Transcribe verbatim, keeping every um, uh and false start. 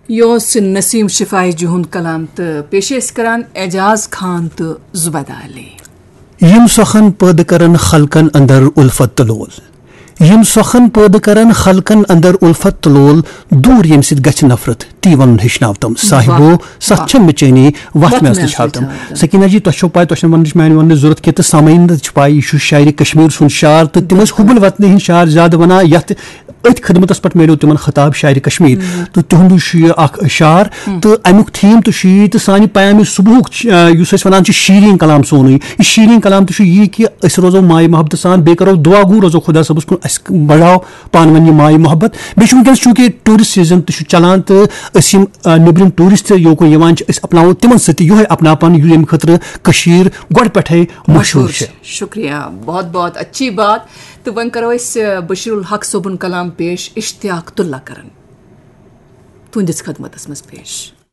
यह नसीम शिफाई जुहुंद कलाम तो पेश करान एजाज खान तो जुबैदा अली। यम सखन पैद करन खलकन अंदर उल्फत तलोल, यम सखन पैद करन खलकन अंदर उल्फत तलोल, दूर यम सिद गछ नफरत ती वन हिशनावतम साहिबो सच मचेनी वत में हिशनावतम। सकीना जी तुम पाई तुम वन मान वन जरूरत कि सामीन पाई यह शायरी कश्मीर सुन शार तो तिम हुबल वतन हिंद शार ज्यादा वन ये अथ खदमत पे मिलो तिमन खिताब शायरी कश्मीर तो तुंद शार तो अमुक थीम तो यी तो सानि पयाम सुबह वन शीरीन कलाम सोन यह शीरीन कलाम तो यी कि रोजो माय मोहब्बत सान बे करो दुआ गो रोजो खुदा सबस कुन बढ़ाओ पान वन माय मोहब्बत बे वनकस चूंकि टूरिस्ट सीजन तो चलान तो नबरम टूरिस्ट योकुन अपनाओ तिमन सत्य यो अपनापन यम खतर कशीर गोड़ पे मशहूर। शुक्रिया, बहुत बहुत अच्छी बात। तो वन करो इस बशीरुल हक सोबन कलाम पेश इश्तियाक तुल्ला करन तुंदिस खदमत मज पेश।